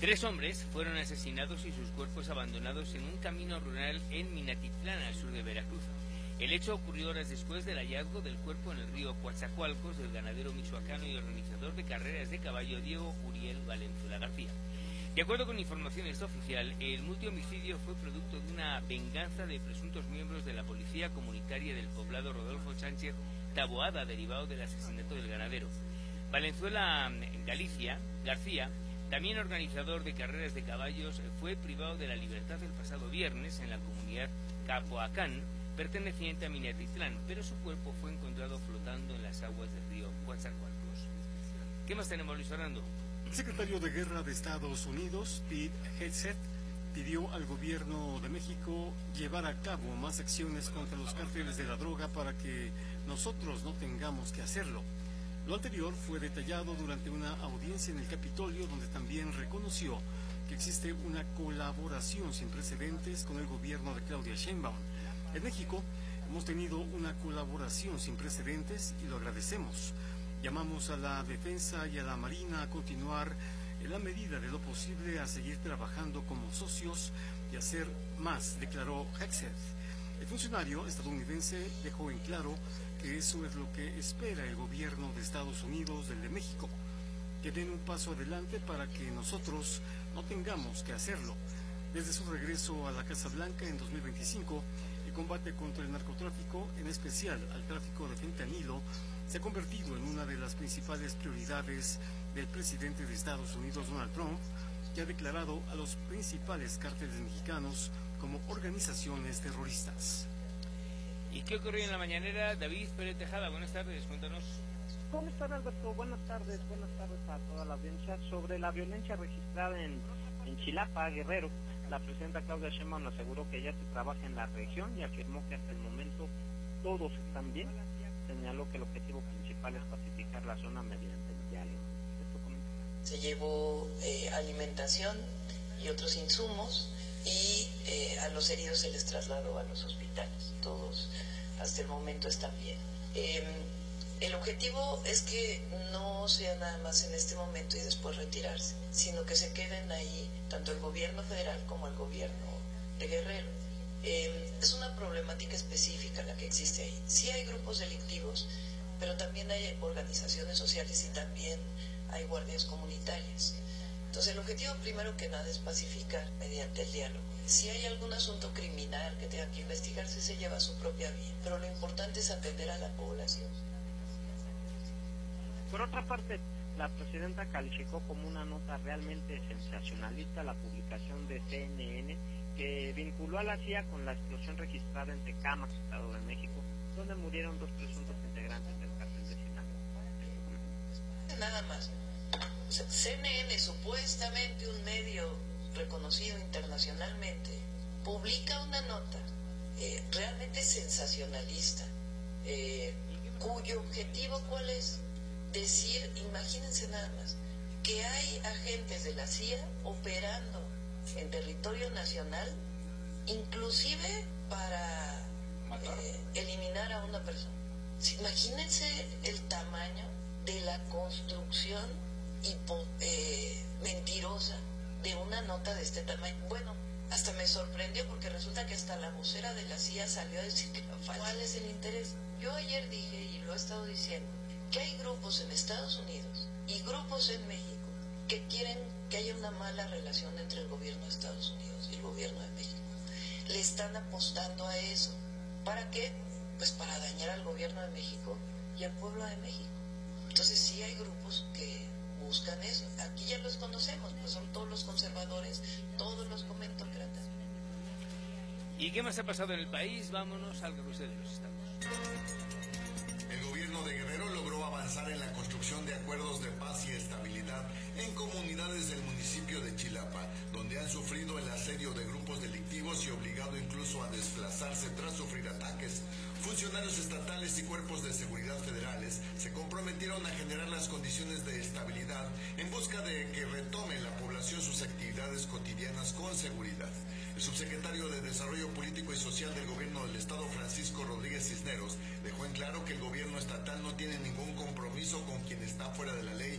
3 hombres fueron asesinados y sus cuerpos abandonados en un camino rural en Minatitlán, al sur de Veracruz. El hecho ocurrió horas después del hallazgo del cuerpo en el río Coatzacoalcos del ganadero michoacano y organizador de carreras de caballo Diego Uriel Valenzuela García. De acuerdo con información extraoficial, el multihomicidio fue producto de una venganza de presuntos miembros de la policía comunitaria del poblado Rodolfo Sánchez Taboada, derivado del asesinato del ganadero. Valenzuela García, también organizador de carreras de caballos, fue privado de la libertad el pasado viernes en la comunidad Capoacán, perteneciente a Minatitlán, pero su cuerpo fue encontrado flotando en las aguas del río Coatzacoalcos. ¿Qué más tenemos, Luis Fernando? El secretario de Guerra de Estados Unidos, Pete Hegseth, pidió al gobierno de México llevar a cabo más acciones contra los cárteles de la droga para que nosotros no tengamos que hacerlo. Lo anterior fue detallado durante una audiencia en el Capitolio, donde también reconoció que existe una colaboración sin precedentes con el gobierno de Claudia Sheinbaum. En México hemos tenido una colaboración sin precedentes y lo agradecemos. Llamamos a la defensa y a la Marina a continuar en la medida de lo posible a seguir trabajando como socios y hacer más, declaró Hegseth. El funcionario estadounidense dejó en claro que eso es lo que espera el gobierno de Estados Unidos del de México, que den un paso adelante para que nosotros no tengamos que hacerlo. Desde su regreso a la Casa Blanca en 2025, el combate contra el narcotráfico, en especial al tráfico de fentanilo, se ha convertido en una de las principales prioridades del presidente de Estados Unidos, Donald Trump, que ha declarado a los principales cárteles mexicanos como organizaciones terroristas. ¿Y qué ocurrió en la mañanera? David Pérez Tejada, buenas tardes, cuéntanos. ¿Cómo están, Alberto? Buenas tardes a toda la audiencia. Sobre la violencia registrada en Chilapa, Guerrero, la presidenta Claudia Sheinbaum aseguró que ya se trabaja en la región y afirmó que hasta el momento todos están bien. Señaló que el objetivo principal es pacificar la zona mediante el diálogo. Se llevó alimentación y otros insumos y a los heridos se les trasladó a los hospitales. Todos hasta el momento están bien. El objetivo es que no sea nada más en este momento y después retirarse, sino que se queden ahí tanto el gobierno federal como el gobierno de Guerrero. Es una problemática específica la que existe ahí. Sí hay grupos delictivos, pero también hay organizaciones sociales y también hay guardias comunitarias. Entonces el objetivo primero que nada es pacificar mediante el diálogo. Si hay algún asunto criminal que tenga que investigarse, se lleva a su propia vía, pero lo importante es atender a la población. Por otra parte, la presidenta calificó como una nota realmente sensacionalista la publicación de CNN que vinculó a la CIA con la explosión registrada en Tecámac, Estado de México, donde murieron 2 presuntos integrantes del cártel de Sinaloa. Nada más. O sea, CNN, supuestamente un medio reconocido internacionalmente, publica una nota realmente sensacionalista, cuyo objetivo ¿cuál es? Decir, imagínense nada más, que hay agentes de la CIA operando en territorio nacional, inclusive para eliminar a una persona. Imagínense el tamaño de la construcción mentirosa de una nota de este tamaño. Bueno, hasta me sorprendió porque resulta que hasta la vocera de la CIA salió a decir que era falso. ¿Cuál es el interés? Yo ayer dije, y lo he estado diciendo, que hay grupos en Estados Unidos y grupos en México que quieren que haya una mala relación entre el gobierno de Estados Unidos y el gobierno de México. Le están apostando a eso. ¿Para qué? Pues para dañar al gobierno de México y al pueblo de México. Entonces sí hay grupos que buscan eso. Aquí ya los conocemos, pues son todos los conservadores, todos los comentócratas. ¿Y qué más ha pasado en el país? Vámonos al carrusel de los estados. El gobierno de Guerrero logró avanzar en la construcción de acuerdos de paz y estabilidad en comunidades del municipio de Chilapa, donde han sufrido el asedio de grupos delictivos y obligado incluso a desplazarse tras sufrir ataques. Funcionarios estatales y cuerpos de seguridad federales se comprometieron a generar las condiciones de estabilidad en busca de que retome la población sus actividades cotidianas con seguridad. El subsecretario de Desarrollo Político y Social del gobierno del estado, Francisco Rodríguez Cisneros, dejó en claro que el gobierno estatal no tiene ningún compromiso con quien está fuera de la ley